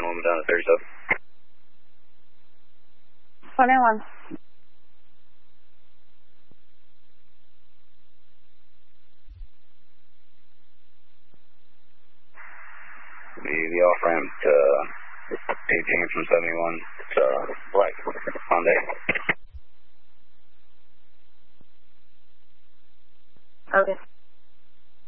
moment down to 37. 21. The off-ramp 18 from 71. It's black.